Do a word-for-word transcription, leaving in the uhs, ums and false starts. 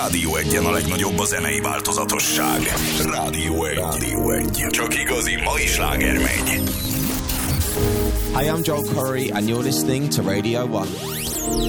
Rádió Egyen a legnagyobb a zenei változatosság. Rádió Egy. Rádió Egy. Csak igazi mai sláger megy. Hi, I'm Joel Curry and you're listening to Radio One.